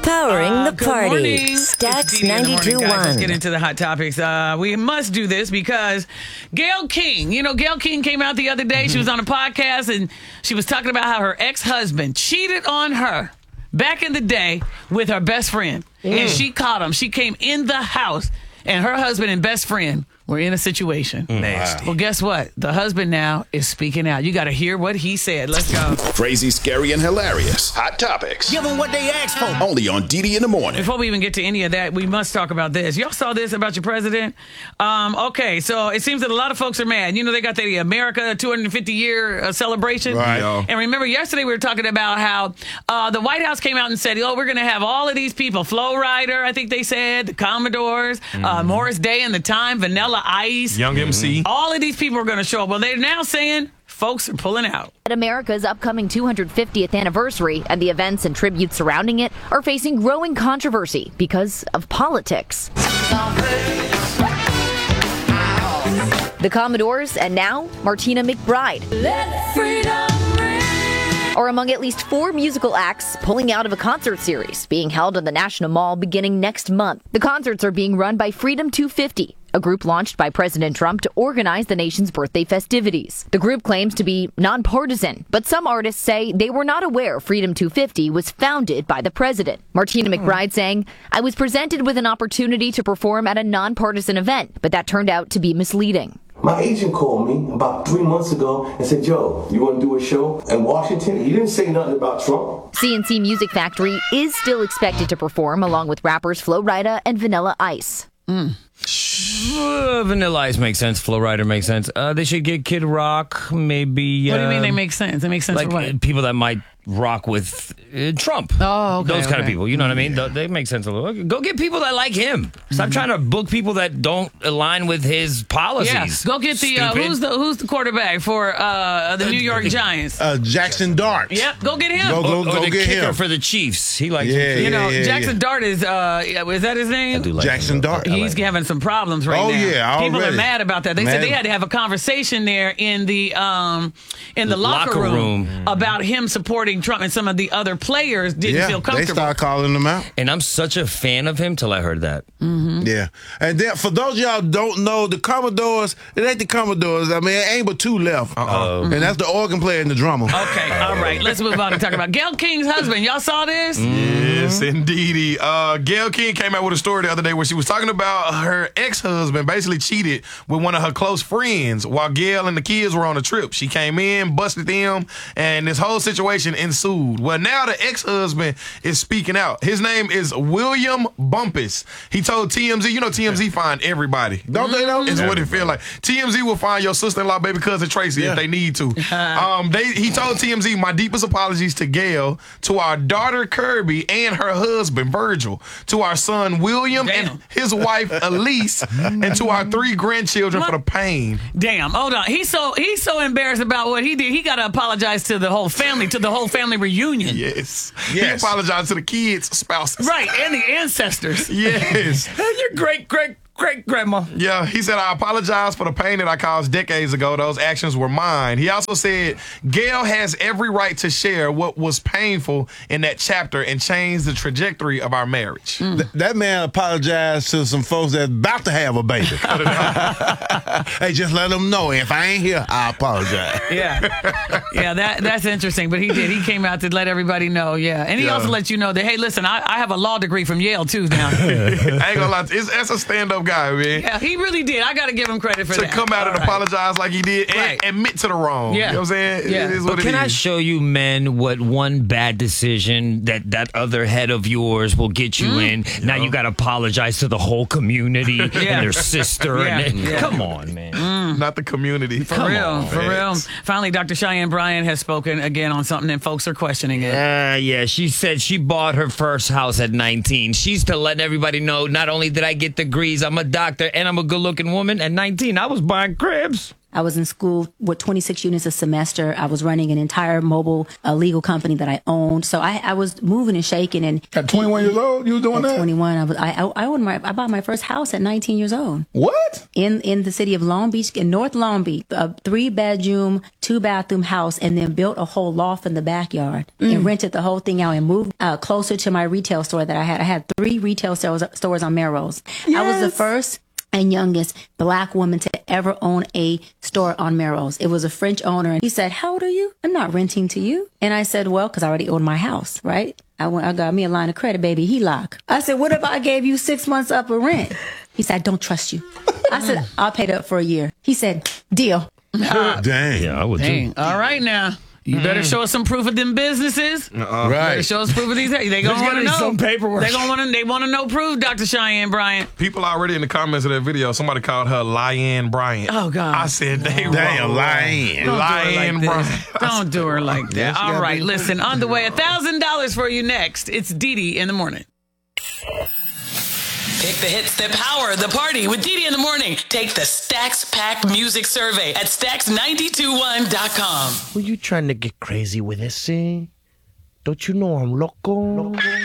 Powering the Good party. morning. Stats It's Dee Dee in the morning, guys. Let's get 92.1. into the hot topics. We must do this because Gayle King, Gayle King came out the other day. She was on a podcast and she was talking about how her ex-husband cheated on her back in the day with her best friend. And she caught him. She came in the house and her husband and best friend were in a situation. Nasty. Well, guess what? The husband now is speaking out. You got to hear what he said. Let's go. Crazy, scary, and hilarious. Hot topics. Give them what they asked for. Only on Dee Dee in the morning. Before we even get to any of that, we must talk about this. Y'all saw this about your president? Okay, so it seems that a lot of folks are mad. They got the America 250-year celebration. Right. And remember, yesterday we were talking about how the White House came out and said, we're going to have all of these people, Flo Rida, I think they said, the Commodores, Morris Day and the Time, Vanilla Ice. Young MC. All of these people are going to show up. Well, they're now saying folks are pulling out. At America's upcoming 250th anniversary and the events and tributes surrounding it are facing growing controversy because of politics. The Commodores and now Martina McBride are among at least 4 musical acts pulling out of a concert series being held at the National Mall beginning next month. The concerts are being run by Freedom 250, a group launched by President Trump to organize the nation's birthday festivities. The group claims to be nonpartisan, but some artists say they were not aware Freedom 250 was founded by the president. Martina McBride saying, "I was presented with an opportunity to perform at a nonpartisan event, but that turned out to be misleading." My agent called me about 3 months ago and said, "Joe, you want to do a show in Washington?" He didn't say nothing about Trump. CNC Music Factory is still expected to perform along with rappers Flo Rida and Vanilla Ice. Vanilla Ice makes sense. Flo Rida makes sense. They should get Kid Rock, maybe. What do you mean they make sense? They make sense like for what? people that might rock with Trump. Oh, okay, those kind of okay. people. You know what I mean? They make sense a little. Go get people that like him. Stop trying to book people that don't align with his policies. Yeah, go get the Stupid. who's the quarterback for the New York Giants? Jackson Dart. Yep, go get him. Go Or the get kicker him. for the Chiefs. He likes Yeah, him. Jackson Dart is that his name? I do like Jackson him. Dart. He's having some problems right now. Oh, yeah, People are already. mad about that. They said they had to have a conversation there in the locker room about him supporting Trump, and some of the other players didn't feel they comfortable. start calling them out. And I'm such a fan of him till I heard that. Yeah. And then for those of y'all who don't know, the Commodores, it ain't the Commodores. I mean, it ain't but 2 left. And that's the organ player and the drummer. Okay, all right. Let's move on and talk about Gayle King's husband. Y'all saw this? Yes, indeedy. Gayle King came out with a story the other day where she was talking about her ex-husband basically cheated with one of her close friends while Gayle and the kids were on a trip. She came in, busted them, and this whole situation ensued. Well, now the ex-husband is speaking out. His name is William Bumpus. He told TMZ, TMZ find everybody. Don't they know? It's what it feel like. TMZ will find your sister-in-law, baby cousin Tracy if they need to. He told TMZ, "My deepest apologies to Gayle, to our daughter Kirby and her husband Virgil, to our son William and his wife Elise, and to our 3 grandchildren for the pain." Damn, hold on. He's so embarrassed about what he did. He got to apologize to the whole family reunion. Yes. He apologized to the kids' spouses. Right, and the ancestors. Yes. Your great-great-great-grandma. Yeah, he said, "I apologize for the pain that I caused decades ago. Those actions were mine." He also said, "Gayle has every right to share what was painful in that chapter and change the trajectory of our marriage." That man apologized to some folks that's about to have a baby. Hey, just let them know if I ain't here, I apologize. Yeah, that's interesting. But he did. He came out to let everybody know. Yeah, and he also let you know that, hey, listen, I have a law degree from Yale too now. I ain't gonna lie, that's a stand-up guy, man. Yeah, he really did. I got to give him credit for To that. come out and All right. apologize like he did and admit to the wrong. Yeah. You know what I'm saying? Yeah. It is But what it can I is. show you, men, what one bad decision that other head of yours will get you in? Now you got to apologize to the whole community and their sister. Come on, man. Not the community. For real. Finally, Dr. Cheyenne Bryant has spoken again on something, and folks are questioning it. Yeah, she said she bought her first house at 19. She's to let everybody know, not only did I get degrees, I'm a doctor and I'm a good-looking woman. At 19, I was buying cribs. I was in school with 26 units a semester. I was running an entire mobile legal company that I owned. So I was moving and shaking. And at 21 years old, you was doing that? At 21, I bought my first house at 19 years old. What? In the city of Long Beach, in North Long Beach, a 3-bedroom, 2-bathroom house, and then built a whole loft in the backyard and rented the whole thing out and moved closer to my retail store that I had. I had 3 retail stores on Melrose. Yes. I was the first and youngest Black woman to ever own a store on Melrose. It was a French owner, and he said, "How old are you?" "I'm not renting to you." And I said, "Well, because I already owned my house, right? I got me a line of credit, baby, HELOC." I said, "What if I gave you 6 months up of rent?" He said, "I don't trust you." I said, "I'll pay it up for a year." He said, "Deal." Dang. Yeah, I would too. All right now. You better show us some proof of them businesses. Right. Better show us proof of these. They gonna want to know some paperwork. They want to know proof, Dr. Cheyenne Bryant. People already in the comments of that video, somebody called her Lyanne Bryant. Oh God! I said Damn, Lyanne. Lyanne Bryant. Don't do her like that. All right, listen. On the way, $1,000 for you next. It's Dee in the morning. Pick the hits that power the party with Dee in the morning. Take the Stacks Pack Music Survey at Stacks921.com. Were you trying to get crazy with this, see? Don't you know I'm loco?